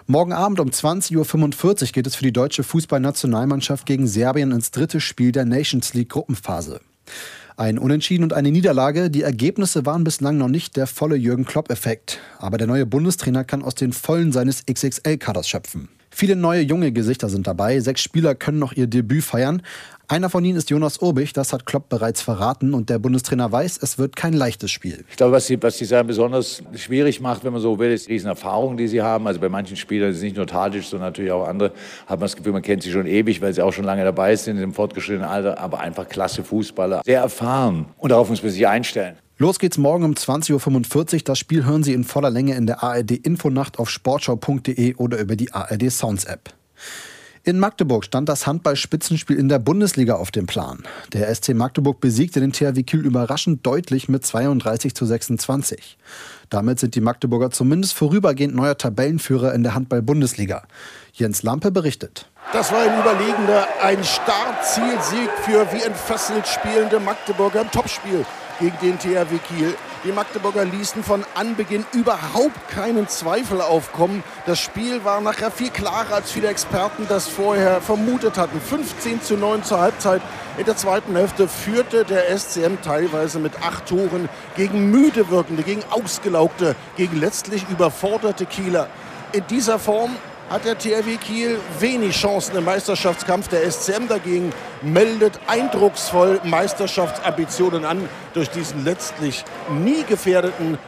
Morgen Abend um 20.45 Uhr geht es für die deutsche Fußballnationalmannschaft gegen Serbien ins dritte Spiel der Nations League Gruppenphase. Ein Unentschieden und eine Niederlage, die Ergebnisse waren bislang noch nicht der volle Jürgen-Klopp-Effekt. Aber der neue Bundestrainer kann aus den Vollen seines XXL-Kaders schöpfen. Viele neue junge Gesichter sind dabei, 6 Spieler können noch ihr Debüt feiern. Einer von ihnen ist Jonas Urbich, das hat Klopp bereits verraten und der Bundestrainer weiß, es wird kein leichtes Spiel. Ich glaube, was die Serben besonders schwierig macht, wenn man so will, ist die Riesenerfahrung, die sie haben. Also bei manchen Spielern, das ist nicht nur Tadic, sondern natürlich auch andere, hat man das Gefühl, man kennt sie schon ewig, weil sie auch schon lange dabei sind im fortgeschrittenen Alter, aber einfach klasse Fußballer, sehr erfahren und darauf muss man sich einstellen. Los geht's morgen um 20.45 Uhr. Das Spiel hören Sie in voller Länge in der ARD-Infonacht auf sportschau.de oder über die ARD-Sounds-App. In Magdeburg stand das Handball-Spitzenspiel in der Bundesliga auf dem Plan. Der SC Magdeburg besiegte den THW Kiel überraschend deutlich mit 32:26. Damit sind die Magdeburger zumindest vorübergehend neuer Tabellenführer in der Handball-Bundesliga. Jens Lampe berichtet. Das war ein überlegender, ein Startzielsieg für wie entfesselt spielende Magdeburger im Topspiel gegen den THW Kiel. Die Magdeburger ließen von Anbeginn überhaupt keinen Zweifel aufkommen. Das Spiel war nachher viel klarer, als viele Experten das vorher vermutet hatten. 15:9 zur Halbzeit. In der zweiten Hälfte führte der SCM teilweise mit 8 Toren gegen müde wirkende, gegen ausgelaugte, gegen letztlich überforderte Kieler. In dieser Form hat der THW Kiel wenig Chancen im Meisterschaftskampf. Der SCM dagegen meldet eindrucksvoll Meisterschaftsambitionen an durch diesen letztlich nie gefährdeten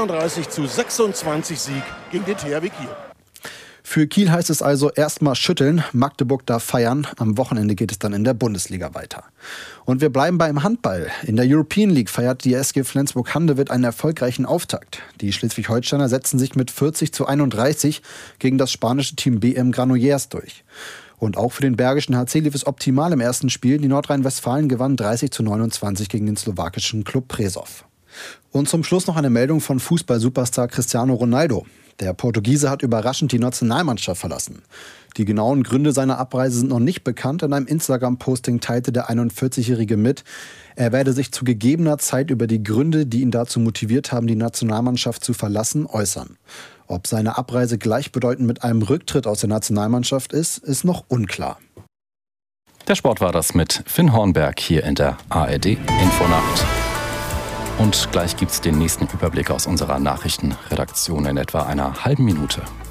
32:26 Sieg gegen den THW Kiel. Für Kiel heißt es also erstmal schütteln, Magdeburg darf feiern. Am Wochenende geht es dann in der Bundesliga weiter. Und wir bleiben beim Handball. In der European League feiert die SG Flensburg-Handewitt einen erfolgreichen Auftakt. Die Schleswig-Holsteiner setzen sich mit 40:31 gegen das spanische Team BM Granollers durch. Und auch für den bergischen HC lief es optimal im ersten Spiel. Die Nordrhein-Westfalen gewann 30:29 gegen den slowakischen Klub Prešov. Und zum Schluss noch eine Meldung von Fußball-Superstar Cristiano Ronaldo. Der Portugiese hat überraschend die Nationalmannschaft verlassen. Die genauen Gründe seiner Abreise sind noch nicht bekannt. In einem Instagram-Posting teilte der 41-Jährige mit, er werde sich zu gegebener Zeit über die Gründe, die ihn dazu motiviert haben, die Nationalmannschaft zu verlassen, äußern. Ob seine Abreise gleichbedeutend mit einem Rücktritt aus der Nationalmannschaft ist noch unklar. Der Sport war das mit Finn Hornberg hier in der ARD Infonacht. Und gleich gibt's den nächsten Überblick aus unserer Nachrichtenredaktion in etwa einer halben Minute.